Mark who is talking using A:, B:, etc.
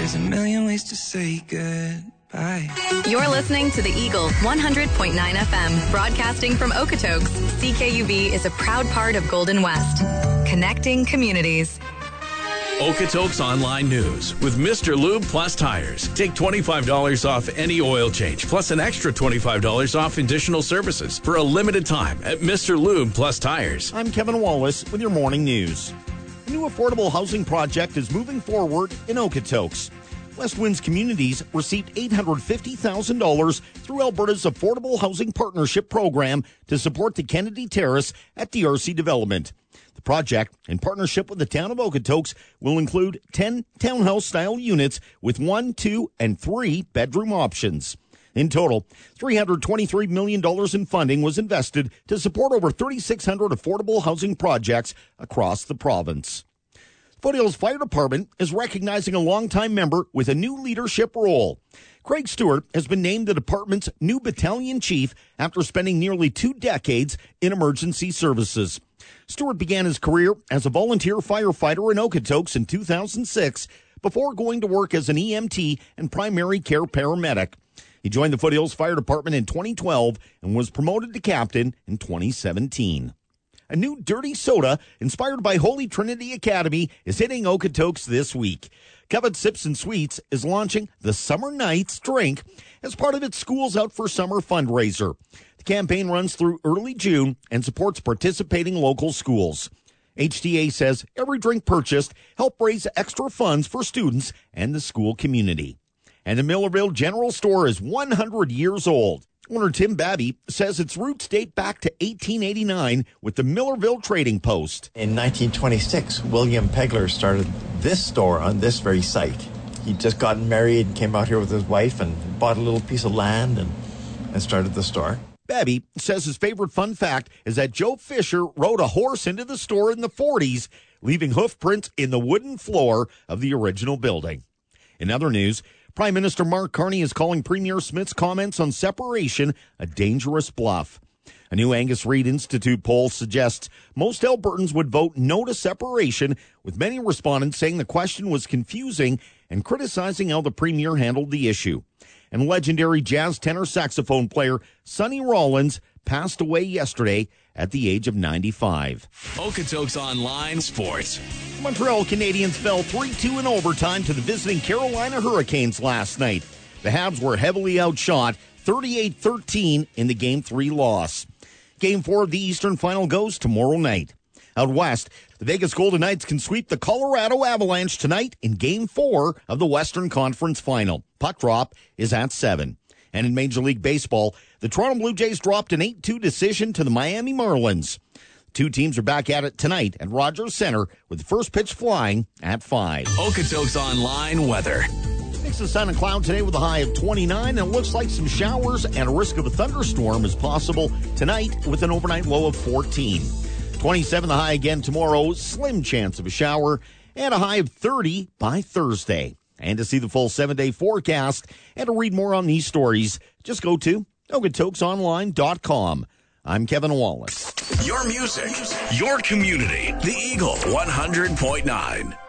A: There's a million ways to say goodbye.
B: You're listening to the Eagle 100.9 FM, broadcasting from Okotoks. CKUV is a proud part of Golden West, connecting communities.
C: Okotoks Online News with Mr. Lube Plus Tires. Take $25 off any oil change, plus an extra $25 off additional services for a limited time at Mr. Lube Plus Tires.
D: I'm Kevin Wallace with your morning news. A new affordable housing project is moving forward in Okotoks. West Winds Communities received $850,000 through Alberta's Affordable Housing Partnership Program to support the Kennedy Terrace at DRC Development. The project, in partnership with the town of Okotoks, will include 10 townhouse-style units with 1, 2, and 3 bedroom options. In total, $323 million in funding was invested to support over 3,600 affordable housing projects across the province. Foothills Fire Department is recognizing a longtime member with a new leadership role. Craig Stewart has been named the department's new battalion chief after spending nearly 2 decades in emergency services. Stewart began his career as a volunteer firefighter in Okotoks in 2006 before going to work as an EMT and primary care paramedic. He joined the Foothills Fire Department in 2012 and was promoted to captain in 2017. A new dirty soda inspired by Holy Trinity Academy is hitting Okotoks this week. Covet Sips and Sweets is launching the Summer Nights drink as part of its Schools Out for Summer fundraiser. The campaign runs through early June and supports participating local schools. HTA says every drink purchased helps raise extra funds for students and the school community. And the Millerville General Store is 100 years old. Owner Tim Babby says its roots date back to 1889 with the Millerville Trading Post.
E: In 1926, William Pegler started this store on this very site. He'd just gotten married and came out here with his wife and bought a little piece of land and started the store.
D: Babby says his favorite fun fact is that Joe Fisher rode a horse into the store in the 40s, leaving hoof prints in the wooden floor of the original building. In other news, Prime Minister Mark Carney is calling Premier Smith's comments on separation a dangerous bluff. A new Angus Reid Institute poll suggests most Albertans would vote no to separation, with many respondents saying the question was confusing and criticizing how the Premier handled the issue. And legendary jazz tenor saxophone player Sonny Rollins passed away yesterday at the age of 95.
C: Okotoks Online Sports.
D: Montreal Canadiens fell 3-2 in overtime to the visiting Carolina Hurricanes last night. The Habs were heavily outshot, 38-13 in the Game 3 loss. Game 4 of the Eastern Final goes tomorrow night. Out west, the Vegas Golden Knights can sweep the Colorado Avalanche tonight in Game 4 of the Western Conference Final. Puck drop is at 7. And in Major League Baseball, the Toronto Blue Jays dropped an 8-2 decision to the Miami Marlins. Two teams are back at it tonight at Rogers Center with the first pitch flying at 5.
C: Okotoks Online weather.
D: Mix of sun and cloud today with a high of 29, and it looks like some showers and a risk of a thunderstorm is possible tonight with an overnight low of 14. 27 the high again tomorrow, slim chance of a shower, and a high of 30 by Thursday. And to see the full 7-day forecast and to read more on these stories, just go to OkotoksOnline.com. I'm Kevin Wallace.
C: Your music, your community. The Eagle 100.9.